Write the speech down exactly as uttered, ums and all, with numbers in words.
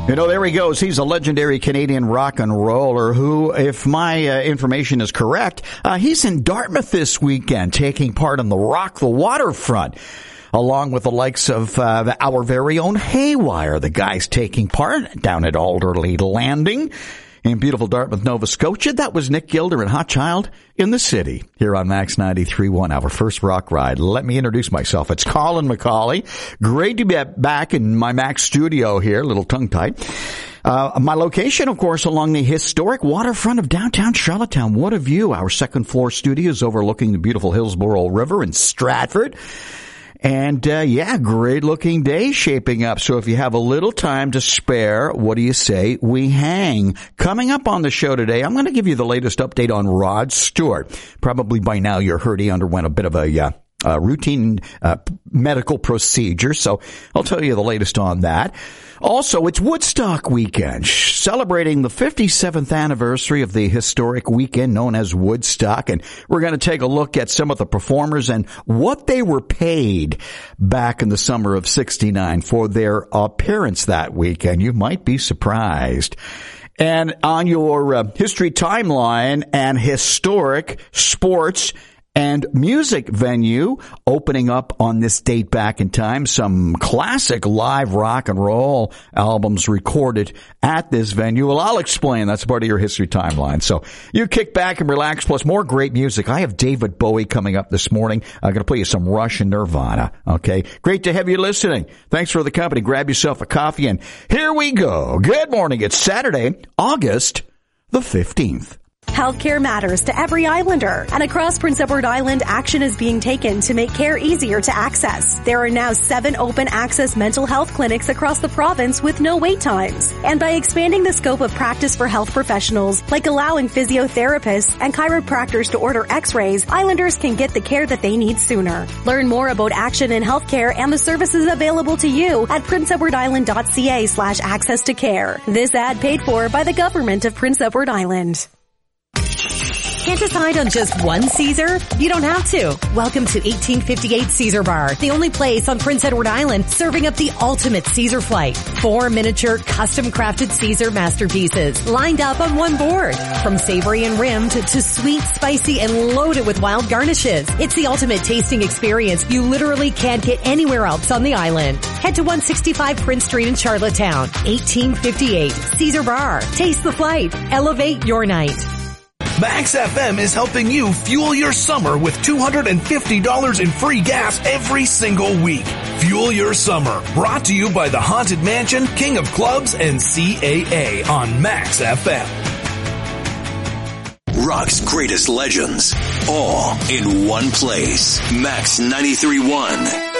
You know, there he goes. He's a legendary Canadian rock and roller who, if my uh, information is correct, uh, he's in Dartmouth this weekend taking part in the Rock the Waterfront, along with the likes of uh, our very own Haywire. The guy's taking part down at Alderley Landing in beautiful Dartmouth, Nova Scotia. That was Nick Gilder and Hot Child in the City here on Max ninety-three point one, our first rock ride. Let me introduce myself. It's Colin McCauley. Great to be back in my Max studio here, a little tongue-tied. Uh, my location, of course, along the historic waterfront of downtown Charlottetown. What a view. Our second floor studio is overlooking the beautiful Hillsborough River in Stratford. And, uh, yeah, great looking day shaping up. So if you have a little time to spare, what do you say we hang? Coming up on the show today, I'm going to give you the latest update on Rod Stewart. Probably by now you heard he underwent a bit of a, uh, uh routine, uh, medical procedure. So I'll tell you the latest on that. Also, it's Woodstock weekend, celebrating the fifty-seventh anniversary of the historic weekend known as Woodstock. And we're going to take a look at some of the performers and what they were paid back in the summer of sixty-nine for their appearance that weekend. You might be surprised. And on your uh, history timeline and historic sports and music venue opening up on this date back in time, some classic live rock and roll albums recorded at this venue. Well, I'll explain. That's part of your history timeline. So you kick back and relax, plus more great music. I have David Bowie coming up this morning. I'm going to play you some Rush and Nirvana. Okay. Great to have you listening. Thanks for the company. Grab yourself a coffee and here we go. Good morning. It's Saturday, August the fifteenth. Healthcare matters to every islander, and across Prince Edward Island, action is being taken to make care easier to access. There are now seven open access mental health clinics across the province with no wait times. And by expanding the scope of practice for health professionals, like allowing physiotherapists and chiropractors to order x-rays, islanders can get the care that they need sooner. Learn more about action in healthcare and the services available to you at prince edward island dot c a slash access to care. This ad paid for by the government of Prince Edward Island. Can't decide on just one Caesar? You don't have to. Welcome to eighteen fifty-eight Caesar Bar, the only place on Prince Edward Island serving up the ultimate Caesar flight. Four miniature, custom-crafted Caesar masterpieces lined up on one board. From savory and rimmed to sweet, spicy, and loaded with wild garnishes. It's the ultimate tasting experience you literally can't get anywhere else on the island. Head to one sixty-five Prince Street in Charlottetown. eighteen fifty-eight Caesar Bar. Taste the flight. Elevate your night. Max F M is helping you fuel your summer with two hundred fifty dollars in free gas every single week. Fuel your summer. Brought to you by the Haunted Mansion, King of Clubs, and C A A on Max F M. Rock's greatest legends, all in one place. Max ninety-three point one.